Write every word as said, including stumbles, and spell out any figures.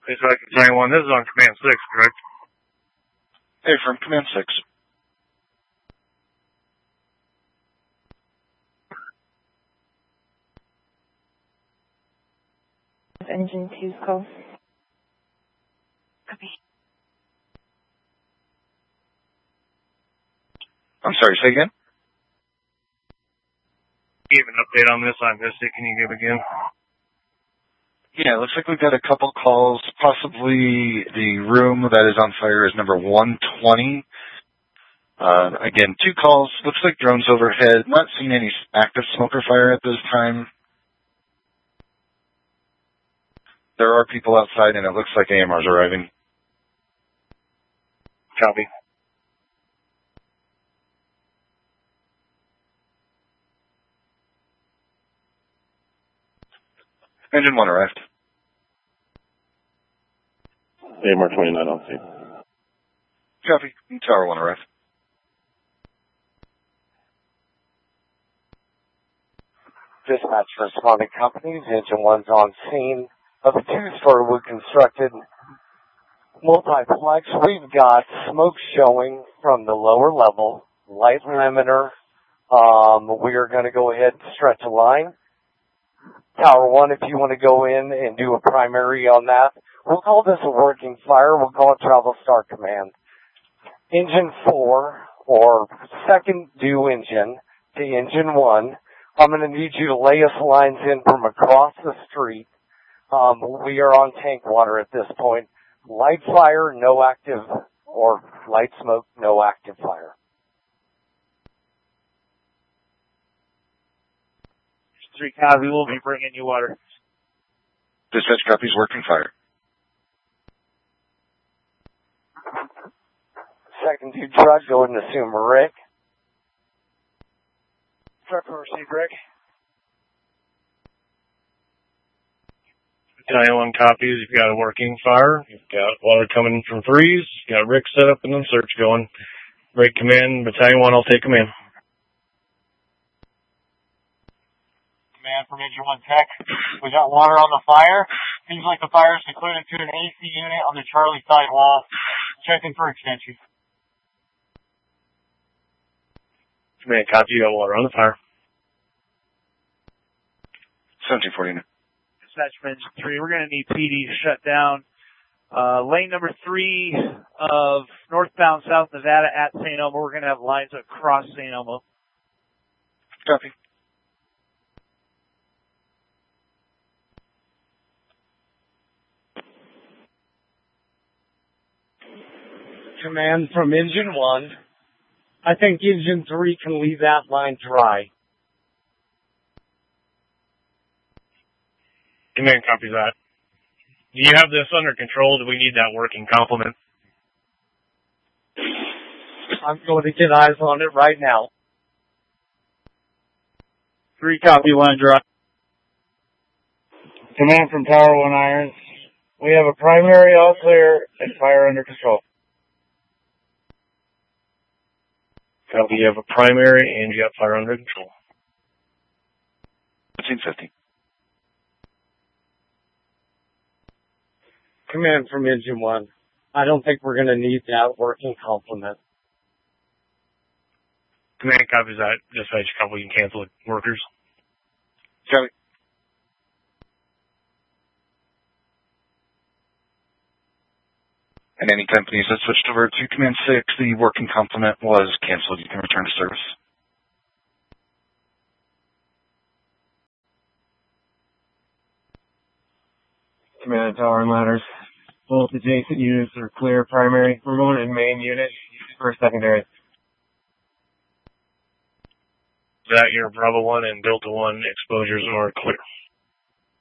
It's like Battalion one, this is on Command six, correct? Hey, from Command six. Engine two's call. Copy. I'm sorry, say again? Give an update on this. I missed it. Can you give again? Yeah, it looks like we've got a couple calls. Possibly the room that is on fire is number one twenty. Uh, again, two calls. Looks like drones overhead. Not seeing any active smoke or fire at this time. There are people outside, and it looks like A M R's arriving. Copy. Engine one arrived. A M R twenty-nine on scene. Copy. Tower one arrived. Dispatch responding companies. Engine one's on scene of a two-story wood constructed multiplex. We've got smoke showing from the lower level, light limiter. Um, we are going to go ahead and stretch a line. Tower one, if you want to go in and do a primary on that, we'll call this a working fire. We'll call it Travel Star Command. Engine four, or second due engine to engine one, I'm going to need you to lay us lines in from across the street. Um, we are on tank water at this point. Light fire, no active, or light smoke, no active fire. Three copy, we'll be bringing you water. Dispatch copies working fire. Second due truck, go ahead and assume Rick. Truck will receive Rick. Battalion one copies. You've got a working fire. You've got water coming from freeze. You've got Rick set up and then search going. Break command. Battalion one, I'll take command. Command from Engine one Tech. We got water on the fire. Seems like the fire is secluded to an A C unit on the Charlie side wall. Checking for extension. Command copy. You got water on the fire. seventeen forty. Dispatch from Engine three. We're going to need P D to shut down uh, lane number three of northbound South Nevada at Saint Elmo. We're going to have lines across Saint Elmo. Copy. Command from Engine one. I think Engine three can leave that line dry. Command copies that. Do you have this under control? Do we need that working complement? I'm going to get eyes on it right now. Three copy, line dry. Command from Tower one Irons. We have a primary all clear and fire under control. Copy, you have a primary and you got fire under control. fifteen fifty. Command from Engine one. I don't think we're going to need that working complement. Command copies that. Dispatch a couple, you can cancel it. Workers. Copy. And any companies that switched over to Command six, the working complement was canceled. You can return to service. Command Tower and ladders. Both adjacent units are clear. Primary, remote and main unit for secondary. That your Bravo one and Delta one exposures are clear.